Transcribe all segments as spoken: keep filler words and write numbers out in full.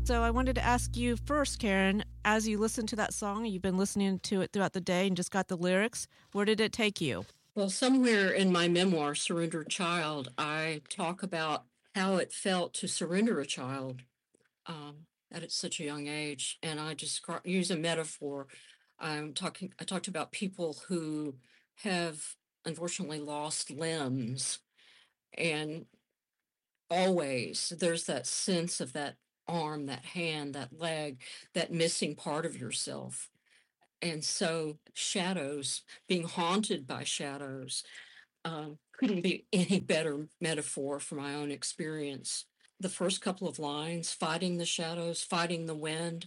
So I wanted to ask you first, Karen, as you listen to that song, you've been listening to it throughout the day and just got the lyrics, where did it take you? Well, somewhere in my memoir, Surrendered Child, I talk about how it felt to surrender a child um, at such a young age. And I just use a metaphor. I'm talking, I talked about people who have unfortunately lost limbs. And always there's that sense of that arm, that hand, that leg, that missing part of yourself. And so shadows, being haunted by shadows, um, couldn't be any better metaphor for my own experience. The first couple of lines, fighting the shadows, fighting the wind,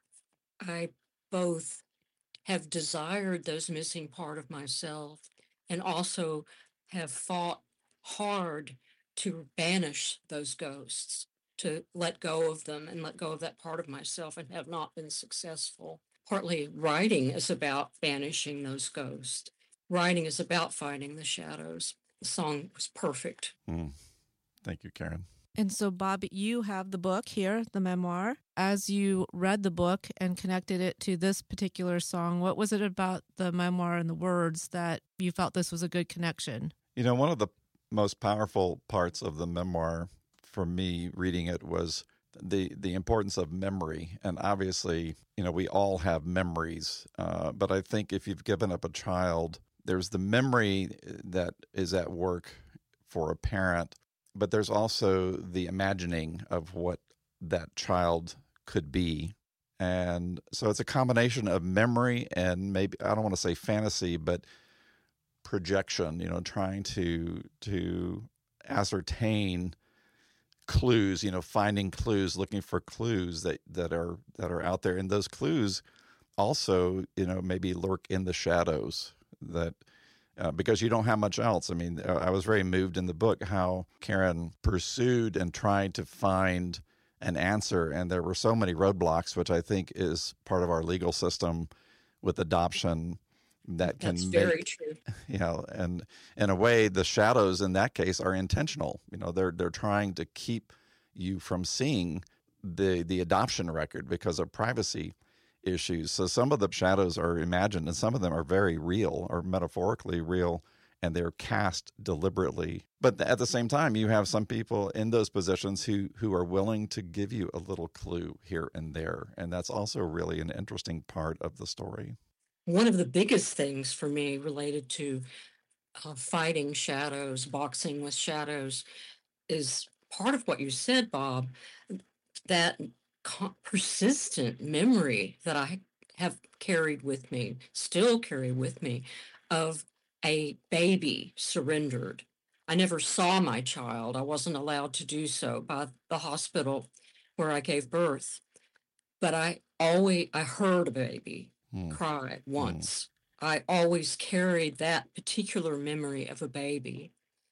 I both have desired those missing part of myself and also have fought hard to banish those ghosts, to let go of them and let go of that part of myself, and have not been successful. Partly writing is about banishing those ghosts. Writing is about fighting the shadows. The song was perfect. Mm. Thank you, Karen. And so, Bob, you have the book here, the memoir. As you read the book and connected it to this particular song, what was it about the memoir and the words that you felt this was a good connection? You know, one of the most powerful parts of the memoir for me reading it was the the importance of memory. And obviously, you know, we all have memories. Uh, but I think if you've given up a child, there's the memory that is at work for a parent, but there's also the imagining of what that child could be. And so it's a combination of memory and maybe, I don't want to say fantasy, but projection, you know, trying to to ascertain clues, you know, finding clues, looking for clues that, that are that are out there. And those clues also, you know, maybe lurk in the shadows that uh, because you don't have much else. I mean, I was very moved in the book how Karen pursued and tried to find an answer. And there were so many roadblocks, which I think is part of our legal system with adoption that can That's make, very true. You know, and in a way, the shadows in that case are intentional. You know, they're they're trying to keep you from seeing the the adoption record because of privacy issues. So some of the shadows are imagined, and some of them are very real or metaphorically real, and they're cast deliberately. But at the same time, you have some people in those positions who who are willing to give you a little clue here and there, and that's also really an interesting part of the story. One of the biggest things for me related to uh, fighting shadows, boxing with shadows, is part of what you said, Bob, that co- persistent memory that I have carried with me, still carry with me, of a baby surrendered. I never saw my child. I wasn't allowed to do so by the hospital where I gave birth. But I always, I heard a baby Hmm. cry once. Hmm. I always carried that particular memory of a baby.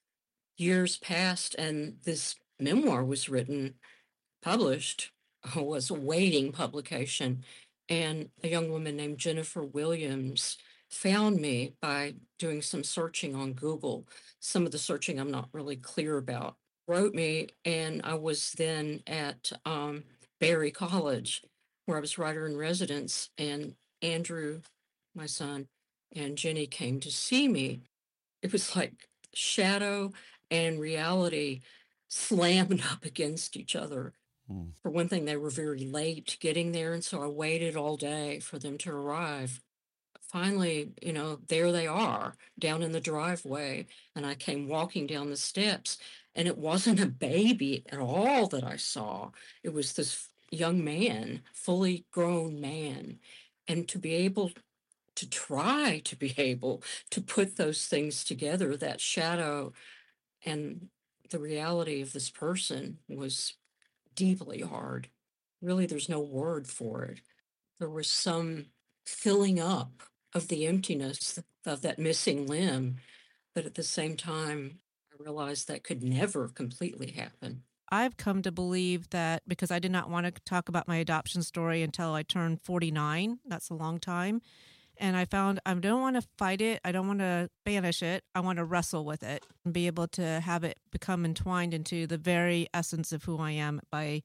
Years passed, and this memoir was written, published, was awaiting publication. And a young woman named Jennifer Williams found me by doing some searching on Google. Some of the searching I'm not really clear about. Wrote me, and I was then at um, Berry College, where I was writer in residence, and Andrew, my son, and Jenny came to see me. It was like shadow and reality slammed up against each other. Hmm. For one thing, they were very late getting there, and so I waited all day for them to arrive. Finally, you know, there they are down in the driveway, and I came walking down the steps, and it wasn't a baby at all that I saw. It was this young man, fully grown man. And to be able to try to be able to put those things together, that shadow and the reality of this person, was deeply hard. Really, there's no word for it. There was some filling up of the emptiness of that missing limb, but at the same time, I realized that could never completely happen. I've come to believe that because I did not want to talk about my adoption story until I turned forty-nine. That's a long time. And I found I don't want to fight it. I don't want to banish it. I want to wrestle with it and be able to have it become entwined into the very essence of who I am by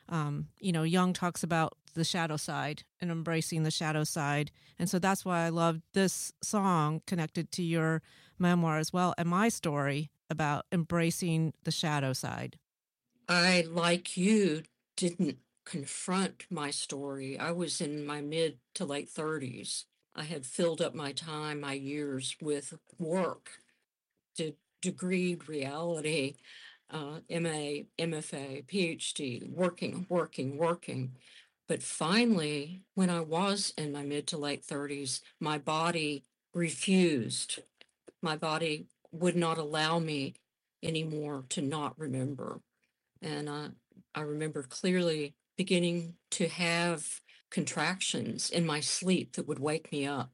Um, you know, Jung talks about the shadow side and embracing the shadow side. And so that's why I love this song connected to your memoir as well, and my story about embracing the shadow side. I, like you, didn't confront my story. I was in my mid to late thirties. I had filled up my time, my years with work, de- degreed reality, uh, M A, M F A, P H D, working, working, working. But finally, when I was in my mid to late thirties, my body refused. My body would not allow me anymore to not remember. And uh, I remember clearly beginning to have contractions in my sleep that would wake me up.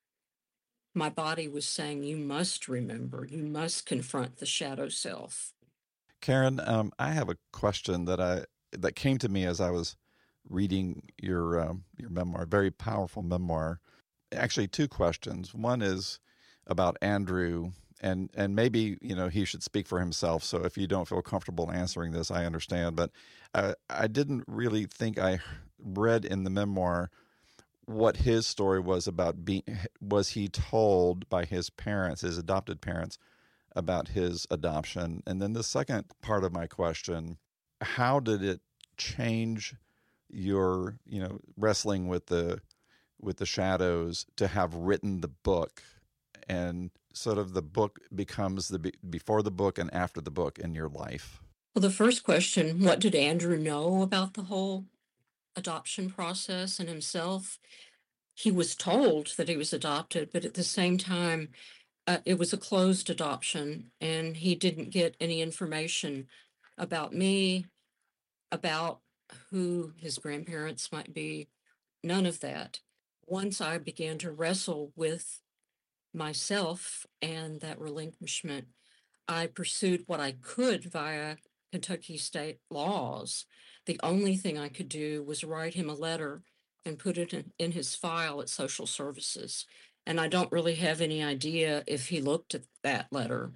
My body was saying, you must remember, you must confront the shadow self. Karen, um, I have a question that I that came to me as I was reading your um, your memoir, very powerful memoir. Actually, two questions. One is about Andrew, and and maybe you know he should speak for himself. So if you don't feel comfortable answering this, I understand. But I, I didn't really think I read in the memoir what his story was about. Being was he told by his parents, his adopted parents, about his adoption? And then the second part of my question: how did it change your you know wrestling with the with the shadows to have written the book, and sort of the book becomes the be- before the book and after the book in your life? Well, the first question, what did Andrew know about the whole adoption process and himself? He was told that he was adopted, but at the same time, uh, it was a closed adoption, and he didn't get any information about me, about who his grandparents might be, none of that. Once I began to wrestle with myself and that relinquishment, I pursued what I could via Kentucky state laws. The only thing I could do was write him a letter and put it in, in his file at social services. And I don't really have any idea if he looked at that letter.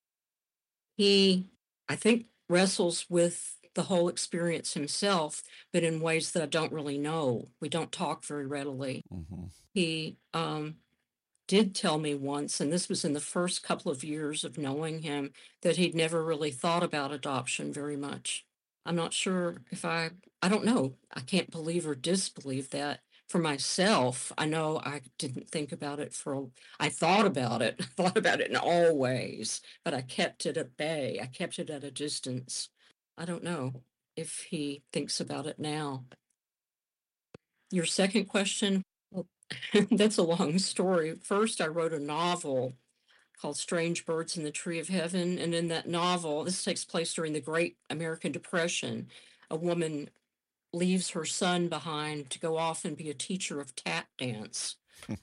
He, I think, wrestles with the whole experience himself, but in ways that I don't really know. We don't talk very readily. Mm-hmm. He um, did tell me once, and this was in the first couple of years of knowing him, that he'd never really thought about adoption very much. I'm not sure if I, I don't know. I can't believe or disbelieve that. For myself, I know I didn't think about it for, I thought about it, thought about it in all ways, but I kept it at bay. I kept it at a distance. I don't know if he thinks about it now. Your second question, well, that's a long story. First, I wrote a novel called Strange Birds in the Tree of Heaven. And in that novel, this takes place during the Great American Depression. A woman leaves her son behind to go off and be a teacher of tap dance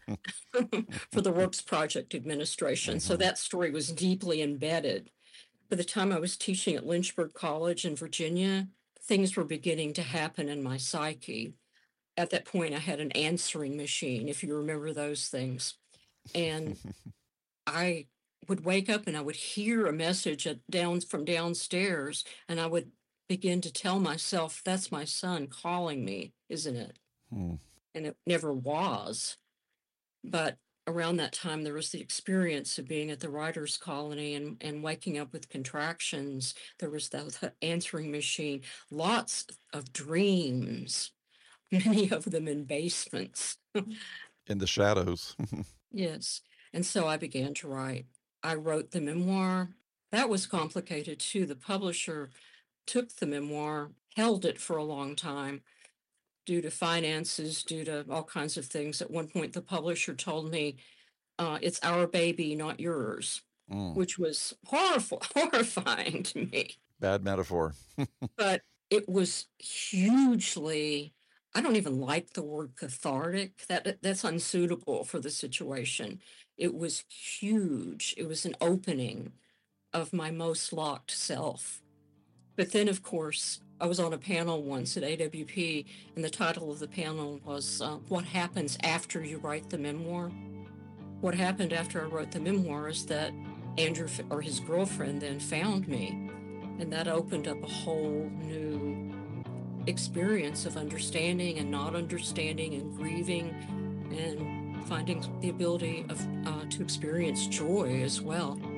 for the Works Project Administration. Mm-hmm. So that story was deeply embedded. By the time I was teaching at Lynchburg College in Virginia, things were beginning to happen in my psyche. At that point, I had an answering machine, if you remember those things. And I would wake up and I would hear a message at down from downstairs, and I would begin to tell myself, that's my son calling me, isn't it? Hmm. And it never was. But around that time, there was the experience of being at the writer's colony and, and waking up with contractions. There was the answering machine, lots of dreams, many of them in basements. In the shadows. Yes. And so I began to write. I wrote the memoir. That was complicated too. The publisher took the memoir, held it for a long time due to finances, due to all kinds of things. At one point, the publisher told me, uh, it's our baby, not yours, mm. which was horrible, horrifying to me. Bad metaphor. But it was hugely, I don't even like the word cathartic. That that's unsuitable for the situation. It was huge. It was an opening of my most locked self. But then, of course, I was on a panel once at A W P, and the title of the panel was uh, What Happens After You Write the Memoir? What happened after I wrote the memoir is that Andrew, or his girlfriend, then found me, and that opened up a whole new experience of understanding and not understanding and grieving and finding the ability of uh, to experience joy as well.